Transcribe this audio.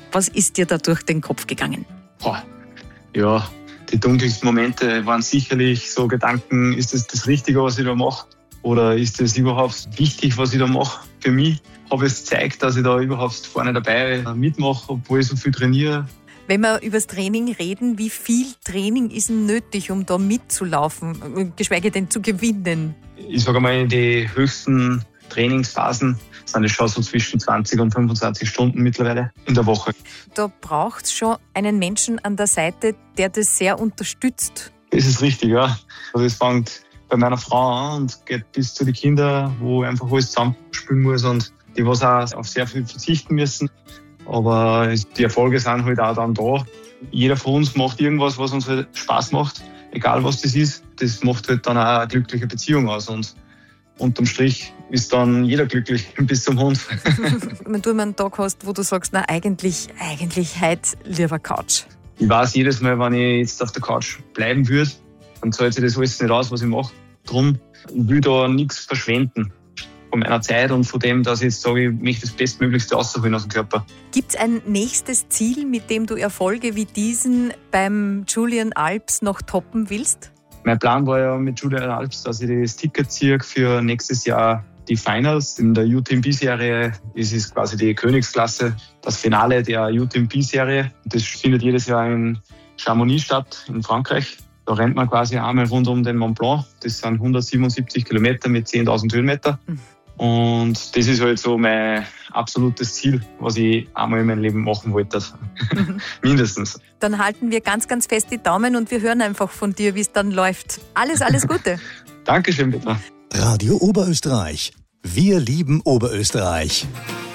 Was ist dir da durch den Kopf gegangen? Ja, die dunkelsten Momente waren sicherlich so Gedanken, ist das das Richtige, was ich da mache? Oder ist das überhaupt wichtig, was ich da mache für mich? Habe ich es gezeigt, dass ich da überhaupt vorne dabei mitmache, obwohl ich so viel trainiere? Wenn wir über das Training reden, wie viel Training ist denn nötig, um da mitzulaufen, geschweige denn zu gewinnen? Ich sage mal, die höchsten Trainingsphasen sind es schon so zwischen 20 und 25 Stunden mittlerweile in der Woche. Da braucht es schon einen Menschen an der Seite, der das sehr unterstützt. Das ist richtig, ja. Also es fängt bei meiner Frau an und geht bis zu den Kindern, wo einfach alles zusammenspielen muss und die was auch auf sehr viel verzichten müssen. Aber die Erfolge sind halt auch dann da. Jeder von uns macht irgendwas, was uns halt Spaß macht, egal was das ist. Das macht halt dann auch eine glückliche Beziehung aus. Und unterm Strich ist dann jeder glücklich, bis zum Hund. Wenn du immer einen Tag hast, wo du sagst, na eigentlich heute lieber Couch. Ich weiß jedes Mal, wenn ich jetzt auf der Couch bleiben würde, dann zahlt sich das alles nicht aus, was ich mache. Drum, ich will da nichts verschwenden von meiner Zeit und von dem, dass ich jetzt sage, ich möchte das Bestmöglichste rausholen aus dem Körper. Gibt es ein nächstes Ziel, mit dem du Erfolge wie diesen beim Julian Alps noch toppen willst? Mein Plan war ja mit Julian Alps, dass ich das Ticket ziehe für nächstes Jahr die Finals. In der UTMB-Serie ist es quasi die Königsklasse, das Finale der UTMB-Serie. Das findet jedes Jahr in Chamonix statt, in Frankreich. Da rennt man quasi einmal rund um den Mont Blanc. Das sind 177 Kilometer mit 10.000 Höhenmeter. Und das ist halt so mein absolutes Ziel, was ich einmal in meinem Leben machen wollte. Mindestens. Dann halten wir ganz, ganz fest die Daumen und wir hören einfach von dir, wie es dann läuft. Alles Gute. Dankeschön, Petra. Radio Oberösterreich. Wir lieben Oberösterreich.